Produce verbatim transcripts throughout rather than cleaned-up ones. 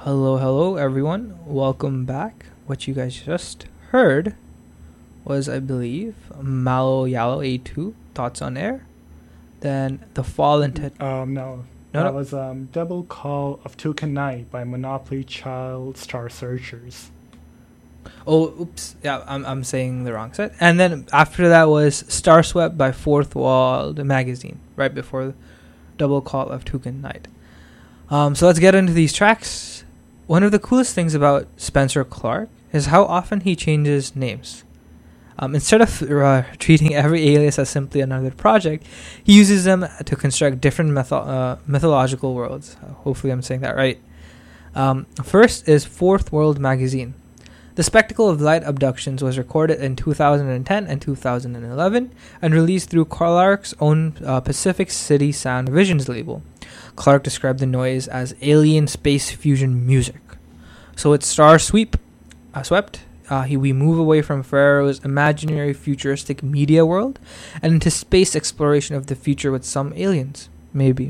Hello, hello, everyone. Welcome back. What you guys just heard was, I believe, Malo Yalo A two, Thoughts on Air. Then The Fall into... Um, no. No, that no. was um, Double Call of Toucan Night by Monopoly Child Star Searchers. Oh, oops. Yeah, I'm, I'm saying the wrong set. And then after that was Star Swept by Fourth Wall Magazine, right before Double Call of Toucan Night. Um, so let's get into these tracks. One of the coolest things about Spencer Clark is how often he changes names. Um, instead of uh, treating every alias as simply another project, he uses them to construct different mytho- uh, mythological worlds. Uh, hopefully I'm saying that right. Um, first is Fourth World Magazine. The spectacle of light abductions was recorded in two thousand ten and two thousand eleven and released through Clark's own uh, Pacific City Sound Visions label. Clark described the noise as alien space fusion music. So it's Star Sweep, uh, Swept. Uh, he, we move away from Pharaoh's imaginary futuristic media world and into space exploration of the future with some aliens, maybe.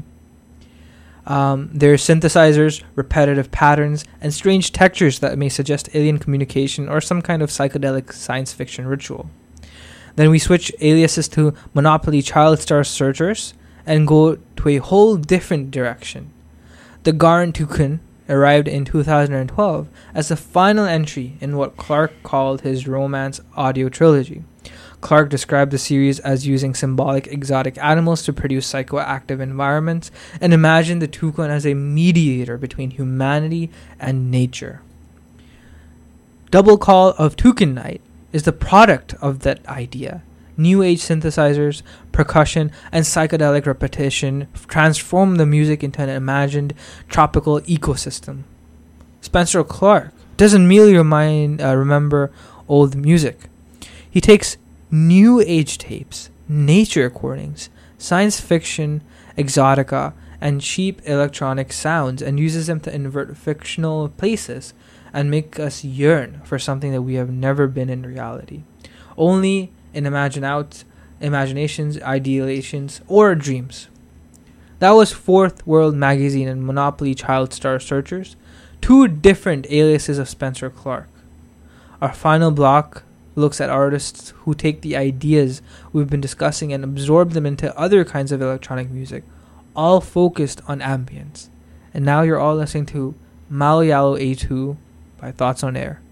Um, there's synthesizers, repetitive patterns, and strange textures that may suggest alien communication or some kind of psychedelic science fiction ritual. Then we switch aliases to Monopoly Child Star Searchers and go to a whole different direction. The Garn Toucan arrived in two thousand twelve as the final entry in what Clark called his romance audio trilogy. Clark described the series as using symbolic exotic animals to produce psychoactive environments and imagined the toucan as a mediator between humanity and nature. Double Call of Toucan Night is the product of that idea. New age synthesizers, percussion, and psychedelic repetition transform the music into an imagined tropical ecosystem. Spencer Clark doesn't merely remind, uh, remember old music. He takes new age tapes, nature recordings, science fiction, exotica, and cheap electronic sounds and uses them to invert fictional places and make us yearn for something that we have never been in reality. Only in imagine out, imaginations, ideations, or dreams. That was Fourth World Magazine and Monopoly Child Star Searchers, two different aliases of Spencer Clark. Our final block looks at artists who take the ideas we've been discussing and absorb them into other kinds of electronic music, all focused on ambience. And now you're all listening to Malayalam A two by Thoughts on Air.